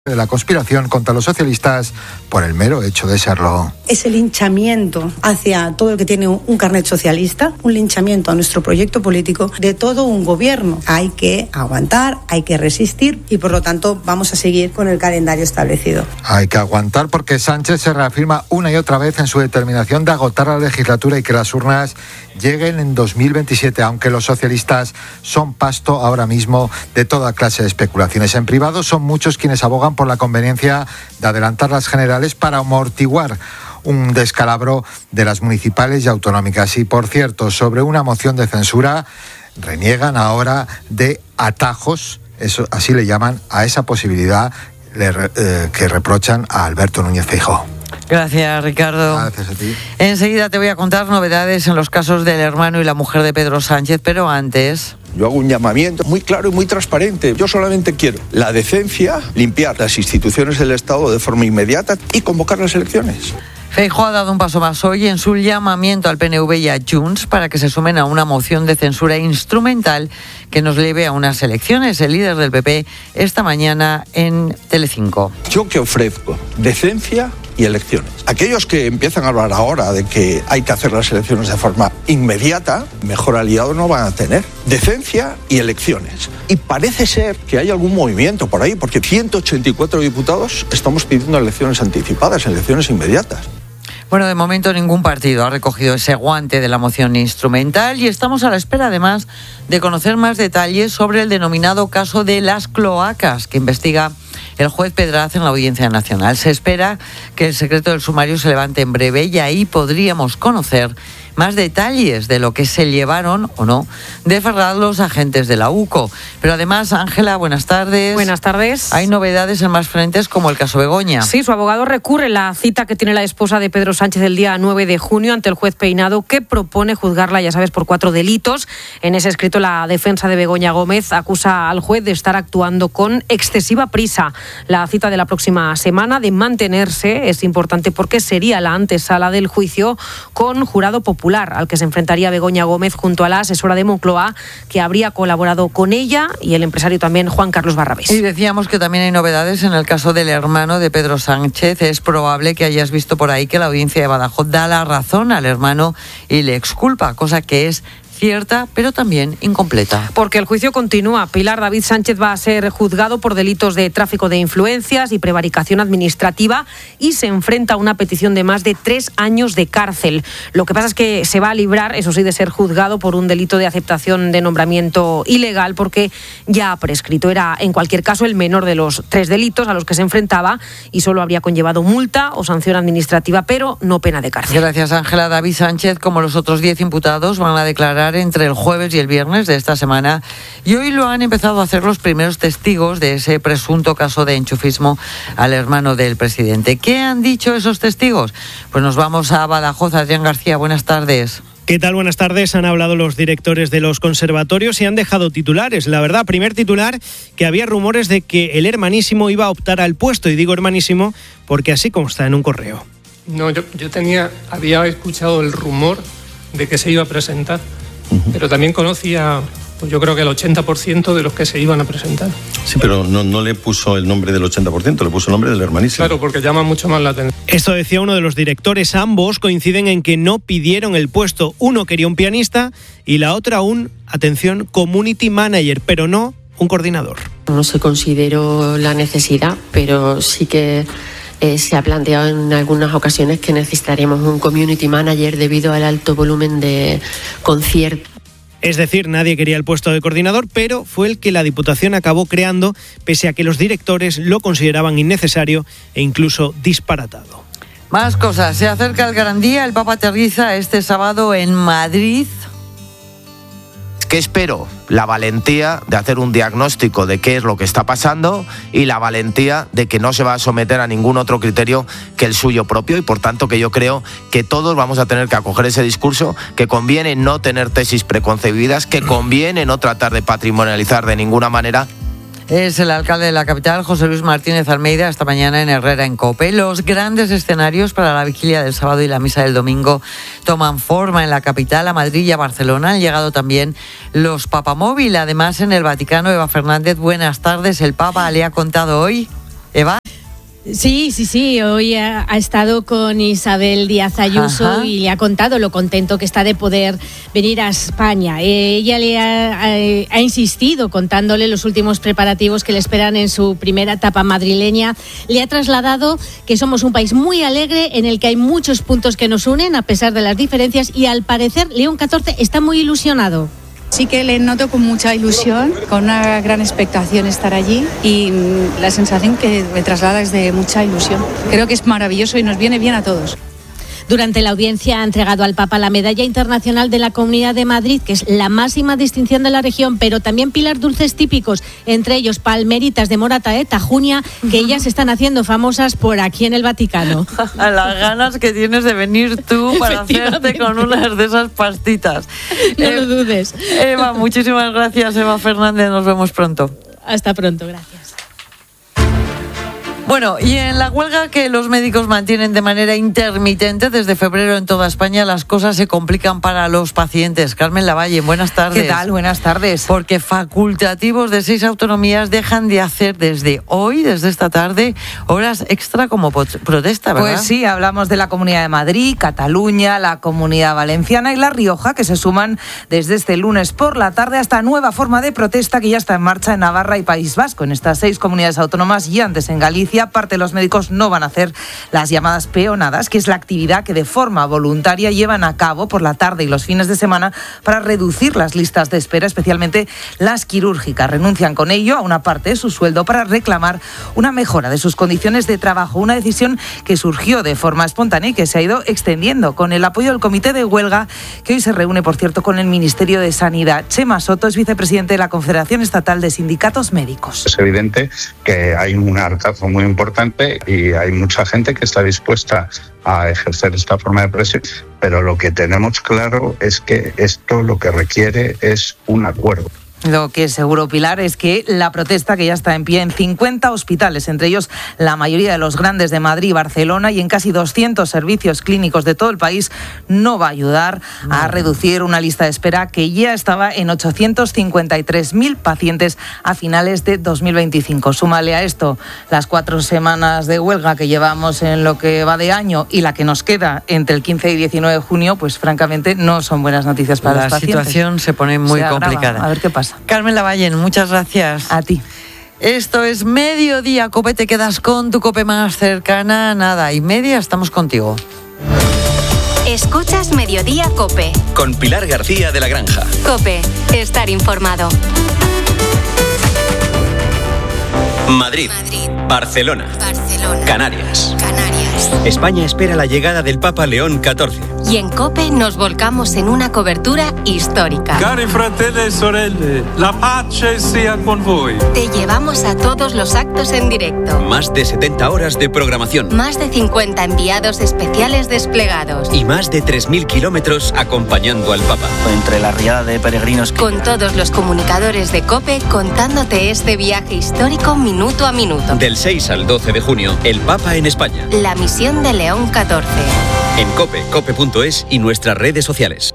de la conspiración contra los socialistas por el mero hecho de serlo. Es el linchamiento hacia todo el que tiene un carnet socialista, un linchamiento a nuestro proyecto político de todo un gobierno. Hay que aguantar, hay que resistir y por lo tanto vamos a seguir con el calendario establecido. Hay que aguantar porque Sánchez se reafirma una y otra vez en su determinación de agotar la legislatura y que las urnas lleguen en 2027, aunque los socialistas son pasto ahora mismo de toda clase de especulaciones. En privado son muchos quienes abogan por la conveniencia de adelantar las generales para amortiguar un descalabro de las municipales y autonómicas. Y por cierto, sobre una moción de censura, reniegan ahora de atajos, eso así le llaman a esa posibilidad que reprochan a Alberto Núñez Feijóo. Gracias, Ricardo. Gracias a ti. Enseguida te voy a contar novedades en los casos del hermano y la mujer de Pedro Sánchez, pero antes... Yo hago un llamamiento muy claro y muy transparente. Yo solamente quiero la decencia, limpiar las instituciones del Estado de forma inmediata y convocar las elecciones. Feijóo ha dado un paso más hoy en su llamamiento al PNV y a Junts para que se sumen a una moción de censura instrumental que nos lleve a unas elecciones. El líder del PP esta mañana en Telecinco. Yo que ofrezco decencia y elecciones. Aquellos que empiezan a hablar ahora de que hay que hacer las elecciones de forma inmediata, mejor aliado no van a tener. Decencia y elecciones. Y parece ser que hay algún movimiento por ahí, porque 184 diputados estamos pidiendo elecciones anticipadas, elecciones inmediatas. Bueno, de momento ningún partido ha recogido ese guante de la moción instrumental y estamos a la espera, además, de conocer más detalles sobre el denominado caso de las cloacas que investiga el juez Pedraz en la Audiencia Nacional. Se espera que el secreto del sumario se levante en breve y ahí podríamos conocer más detalles de lo que se llevaron o no de Ferraz los agentes de la UCO. Pero además, Ángela, buenas tardes. Buenas tardes. Hay novedades en más frentes como el caso Begoña. Sí, su abogado recurre la cita que tiene la esposa de Pedro Sánchez el día 9 de junio ante el juez Peinado, que propone juzgarla, ya sabes, por 4 delitos. En ese escrito, la defensa de Begoña Gómez acusa al juez de estar actuando con excesiva prisa. La cita de la próxima semana, de mantenerse, es importante porque sería la antesala del juicio con jurado popular al que se enfrentaría Begoña Gómez junto a la asesora de Moncloa, que habría colaborado con ella, y el empresario también Juan Carlos Barrabés. Y decíamos que también hay novedades en el caso del hermano de Pedro Sánchez. Es probable que hayas visto por ahí que la audiencia de Badajoz da la razón al hermano y le exculpa, cosa que es cierta, pero también incompleta. Porque el juicio continúa. Pilar David Sánchez va a ser juzgado por delitos de tráfico de influencias y prevaricación administrativa y se enfrenta a una petición de más de 3 años de cárcel. Lo que pasa es que se va a librar, eso sí, de ser juzgado por un delito de aceptación de nombramiento ilegal porque ya ha prescrito. Era, en cualquier caso, el menor de los 3 delitos a los que se enfrentaba y solo habría conllevado multa o sanción administrativa, pero no pena de cárcel. Gracias, Ángela. David Sánchez, como los otros 10 imputados, van a declarar entre el jueves y el viernes de esta semana y hoy lo han empezado a hacer los primeros testigos de ese presunto caso de enchufismo al hermano del presidente. ¿Qué han dicho esos testigos? Pues nos vamos a Badajoz. Adrián García, buenas tardes. ¿Qué tal? Buenas tardes. Han hablado los directores de los conservatorios y han dejado titulares. La verdad, primer titular, que había rumores de que el hermanísimo iba a optar al puesto, y digo hermanísimo porque así consta en un correo. No, yo había escuchado el rumor de que se iba a presentar. Pero también conocía, pues yo creo que el 80% de los que se iban a presentar. Sí, pero no le puso el nombre del 80%, le puso el nombre del hermanísimo. Claro, porque llama mucho más la atención. Esto decía uno de los directores. Ambos coinciden en que no pidieron el puesto. Uno quería un pianista y la otra atención, community manager, pero no un coordinador. No se consideró la necesidad, pero sí que se ha planteado en algunas ocasiones que necesitaríamos un community manager debido al alto volumen de conciertos. Es decir, nadie quería el puesto de coordinador, pero fue el que la Diputación acabó creando, pese a que los directores lo consideraban innecesario e incluso disparatado. Más cosas. Se acerca el Gran Día. El Papa aterriza este sábado en Madrid. ¿Qué espero? La valentía de hacer un diagnóstico de qué es lo que está pasando y la valentía de que no se va a someter a ningún otro criterio que el suyo propio, y por tanto que yo creo que todos vamos a tener que acoger ese discurso, que conviene no tener tesis preconcebidas, que conviene no tratar de patrimonializar de ninguna manera. Es el alcalde de la capital, José Luis Martínez Almeida, esta mañana en Herrera, en COPE. Los grandes escenarios para la vigilia del sábado y la misa del domingo toman forma en la capital, a Madrid y a Barcelona. Han llegado también los papamóvil. Además, en el Vaticano, Eva Fernández, buenas tardes. El Papa le ha contado hoy Eva. Sí. Hoy ha estado con Isabel Díaz Ayuso y le ha contado lo contento que está de poder venir a España. Ella le ha insistido contándole los últimos preparativos que le esperan en su primera etapa madrileña. Le ha trasladado que somos un país muy alegre en el que hay muchos puntos que nos unen a pesar de las diferencias y al parecer León XIV está muy ilusionado. Sí que le noto con mucha ilusión, con una gran expectación estar allí y la sensación que me traslada es de mucha ilusión. Creo que es maravilloso y nos viene bien a todos. Durante la audiencia ha entregado al Papa la Medalla Internacional de la Comunidad de Madrid, que es la máxima distinción de la región, pero también pilar dulces típicos, entre ellos palmeritas de Morata de Tajuña, que ellas están haciendo famosas por aquí en el Vaticano. A las ganas que tienes de venir tú para hacerte con unas de esas pastitas. No lo dudes. Eva, muchísimas gracias, Eva Fernández, nos vemos pronto. Hasta pronto, gracias. Bueno, y en la huelga que los médicos mantienen de manera intermitente desde febrero en toda España, las cosas se complican para los pacientes. Carmen Lavalle, buenas tardes. ¿Qué tal? Buenas tardes. Porque facultativos de 6 autonomías dejan de hacer desde hoy, desde esta tarde, horas extra como protesta, ¿verdad? Pues sí, hablamos de la Comunidad de Madrid, Cataluña, la Comunidad Valenciana y La Rioja, que se suman desde este lunes por la tarde a esta nueva forma de protesta que ya está en marcha en Navarra y País Vasco. En estas 6 comunidades autónomas y antes en Galicia, parte de los médicos no van a hacer las llamadas peonadas, que es la actividad que de forma voluntaria llevan a cabo por la tarde y los fines de semana para reducir las listas de espera, especialmente las quirúrgicas. Renuncian con ello a una parte de su sueldo para reclamar una mejora de sus condiciones de trabajo, una decisión que surgió de forma espontánea y que se ha ido extendiendo con el apoyo del Comité de Huelga, que hoy se reúne, por cierto, con el Ministerio de Sanidad. Chema Soto es vicepresidente de la Confederación Estatal de Sindicatos Médicos. Es evidente que hay un hartazgo muy importante y hay mucha gente que está dispuesta a ejercer esta forma de presión, pero lo que tenemos claro es que esto lo que requiere es un acuerdo. Lo que es seguro, Pilar, es que la protesta, que ya está en pie en 50 hospitales, entre ellos la mayoría de los grandes de Madrid y Barcelona, y en casi 200 servicios clínicos de todo el país, no va a ayudar a reducir una lista de espera que ya estaba en 853.000 pacientes a finales de 2025. Súmale a esto las 4 semanas de huelga que llevamos en lo que va de año y la que nos queda entre el 15 y 19 de junio, pues francamente no son buenas noticias para los pacientes. La situación se pone muy complicada. A ver qué pasa. Carmen Lavalle, muchas gracias. A ti. Esto es Mediodía Cope, te quedas con tu Cope más cercana, 1:30, estamos contigo. Escuchas Mediodía Cope. Con Pilar García de la Granja. Cope, estar informado. Madrid. Barcelona. Canarias. España espera la llegada del Papa León XIV. Y en COPE nos volcamos en una cobertura histórica. Cari fratelli e sorelle, la pace sia con voi. Te llevamos a todos los actos en directo. Más de 70 horas de programación. Más de 50 enviados especiales desplegados. Y más de 3.000 kilómetros acompañando al Papa. Entre la riada de peregrinos. Con todos los comunicadores de COPE contándote este viaje histórico minuto a minuto. Del 6 al 12 de junio, el Papa en España. La misión de León XIV. En COPE, cope.es y nuestras redes sociales.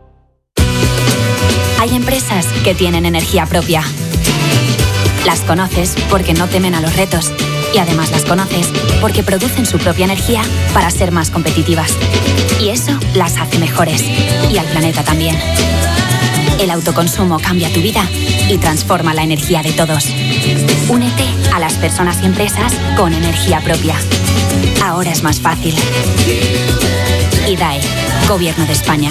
Hay empresas que tienen energía propia. Las conoces porque no temen a los retos. Y además las conoces porque producen su propia energía para ser más competitivas. Y eso las hace mejores. Y al planeta también. El autoconsumo cambia tu vida y transforma la energía de todos. Únete a las personas y empresas con energía propia. Ahora es más fácil. IDAE, Gobierno de España.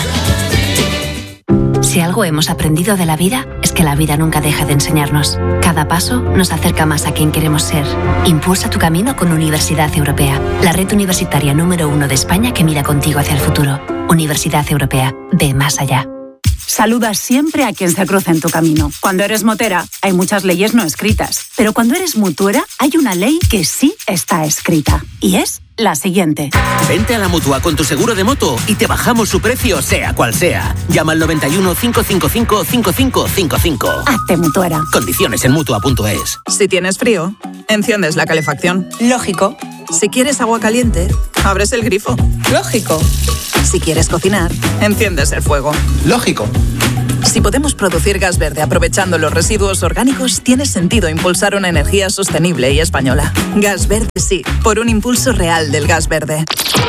Si algo hemos aprendido de la vida, es que la vida nunca deja de enseñarnos. Cada paso nos acerca más a quien queremos ser. Impulsa tu camino con Universidad Europea, la red universitaria número 1 de España que mira contigo hacia el futuro. Universidad Europea, ve más allá. Saluda siempre a quien se cruza en tu camino. Cuando eres motera, hay muchas leyes no escritas. Pero cuando eres mutuera, hay una ley que sí está escrita. Y es la siguiente. Vente a la Mutua con tu seguro de moto y te bajamos su precio, sea cual sea. Llama al 91 555 5555. Hazte mutuera. Condiciones en Mutua.es. Si tienes frío, enciendes la calefacción. Lógico. Si quieres agua caliente, abres el grifo. Lógico. Si quieres cocinar, enciendes el fuego. Lógico. Si podemos producir gas verde aprovechando los residuos orgánicos, tiene sentido impulsar una energía sostenible y española. Gas verde sí, por un impulso real del gas verde.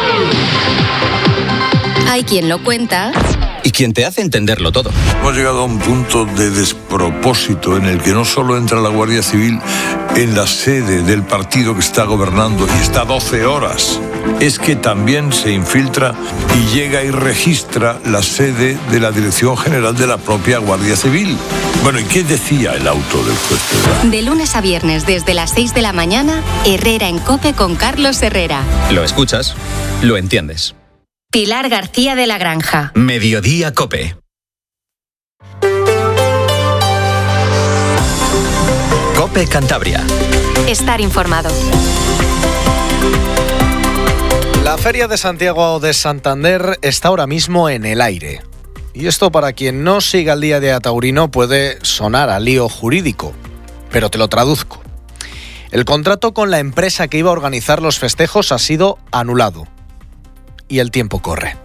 Hay quien lo cuenta y quien te hace entenderlo todo. Hemos llegado a un punto de despropósito en el que no solo entra la Guardia Civil en la sede del partido que está gobernando y está 12 horas, es que también se infiltra y llega y registra la sede de la Dirección General de la propia Guardia Civil. Bueno, ¿y qué decía el auto del juez Pedra? De lunes a viernes desde las 6 de la mañana, Herrera en COPE con Carlos Herrera. Lo escuchas, lo entiendes. Pilar García de la Granja. Mediodía COPE. COPE Cantabria. Estar informado. La Feria de Santiago de Santander está ahora mismo en el aire. Y esto, para quien no siga el día de taurino, puede sonar a lío jurídico, pero te lo traduzco. El contrato con la empresa que iba a organizar los festejos ha sido anulado. Y el tiempo corre.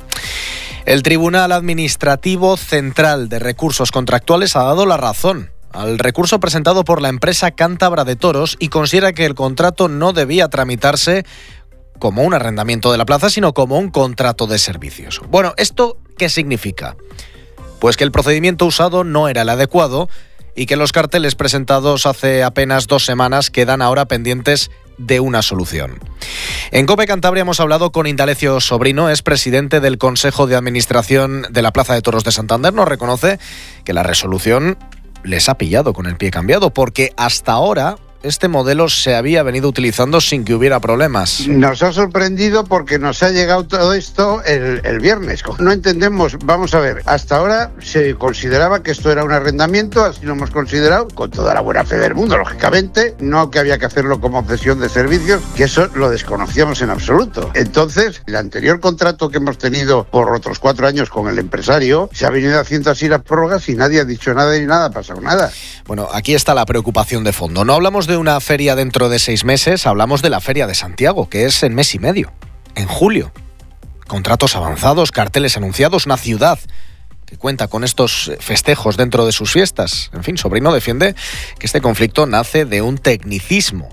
El Tribunal Administrativo Central de Recursos Contractuales ha dado la razón al recurso presentado por la empresa Cántabra de Toros y considera que el contrato no debía tramitarse como un arrendamiento de la plaza, sino como un contrato de servicios. Bueno, ¿esto qué significa? Pues que el procedimiento usado no era el adecuado y que los carteles presentados hace apenas 2 semanas quedan ahora pendientes de una solución. En COPE Cantabria hemos hablado con Indalecio Sobrino, es presidente del Consejo de Administración de la Plaza de Toros de Santander. Nos reconoce que la resolución les ha pillado con el pie cambiado, porque hasta ahora este modelo se había venido utilizando sin que hubiera problemas. Nos ha sorprendido porque nos ha llegado todo esto el viernes. No entendemos, vamos a ver, hasta ahora se consideraba que esto era un arrendamiento, así lo hemos considerado, con toda la buena fe del mundo, lógicamente, no que había que hacerlo como cesión de servicios, que eso lo desconocíamos en absoluto. Entonces, el anterior contrato que hemos tenido por otros 4 años con el empresario, se ha venido haciendo así las prórrogas y nadie ha dicho nada y nada ha pasado nada. Bueno, aquí está la preocupación de fondo. No hablamos de una feria dentro de 6 meses, hablamos de la Feria de Santiago, que es en mes y medio, en julio. Contratos avanzados, carteles anunciados, una ciudad que cuenta con estos festejos dentro de sus fiestas. En fin, Sobrino defiende que este conflicto nace de un tecnicismo,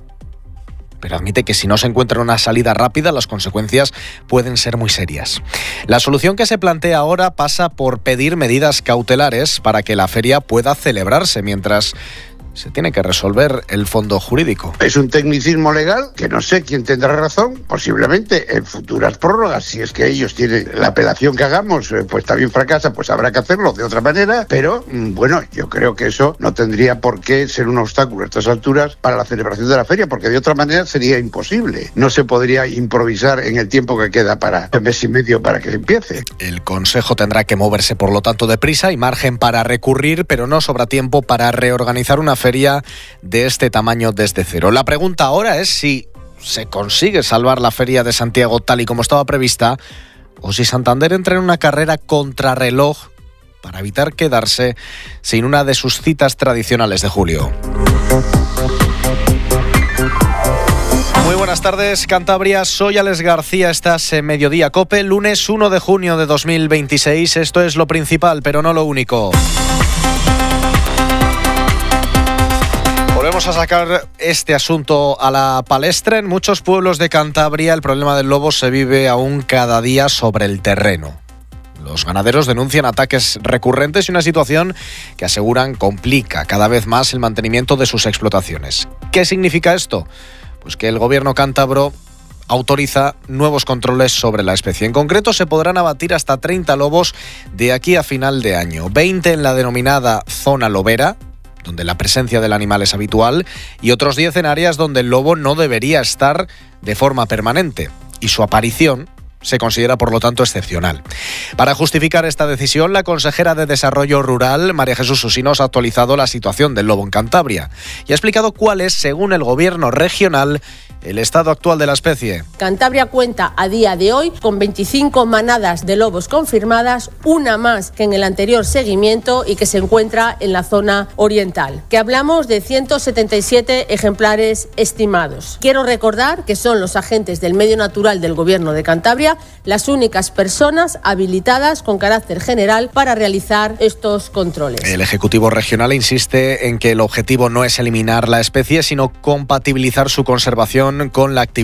pero admite que si no se encuentra una salida rápida, las consecuencias pueden ser muy serias. La solución que se plantea ahora pasa por pedir medidas cautelares para que la feria pueda celebrarse mientras se tiene que resolver el fondo jurídico. Es un tecnicismo legal que no sé quién tendrá razón, posiblemente en futuras prórrogas, si es que ellos tienen la apelación que hagamos, pues también fracasa, pues habrá que hacerlo de otra manera, pero bueno, yo creo que eso no tendría por qué ser un obstáculo a estas alturas para la celebración de la feria, porque de otra manera sería imposible. No se podría improvisar en el tiempo que queda para el mes y medio para que empiece. El Consejo tendrá que moverse, por lo tanto, deprisa y margen para recurrir, pero no sobra tiempo para reorganizar una feria de este tamaño desde cero. La pregunta ahora es si se consigue salvar la Feria de Santiago tal y como estaba prevista, o si Santander entra en una carrera contrarreloj para evitar quedarse sin una de sus citas tradicionales de julio. Muy buenas tardes, Cantabria. Soy Alex García. Estás en Mediodía COPE, lunes 1 de junio de 2026. Esto es lo principal, pero no lo único. Volvemos a sacar este asunto a la palestra. En muchos pueblos de Cantabria el problema del lobo se vive aún cada día sobre el terreno. Los ganaderos denuncian ataques recurrentes y una situación que aseguran complica cada vez más el mantenimiento de sus explotaciones. ¿Qué significa esto? Pues que el gobierno cántabro autoriza nuevos controles sobre la especie. En concreto, se podrán abatir hasta 30 lobos de aquí a final de año. 20 en la denominada zona lobera, donde la presencia del animal es habitual, y otros 10 en áreas donde el lobo no debería estar de forma permanente, y su aparición se considera, por lo tanto, excepcional. Para justificar esta decisión, la consejera de Desarrollo Rural, María Jesús Usinos, ha actualizado la situación del lobo en Cantabria y ha explicado cuál es, según el gobierno regional, el estado actual de la especie. Cantabria cuenta a día de hoy con 25 manadas de lobos confirmadas, una más que en el anterior seguimiento y que se encuentra en la zona oriental. Que hablamos de 177 ejemplares estimados. Quiero recordar que son los agentes del medio natural del Gobierno de Cantabria las únicas personas habilitadas con carácter general para realizar estos controles. El Ejecutivo Regional insiste en que el objetivo no es eliminar la especie, sino compatibilizar su conservación con la actividad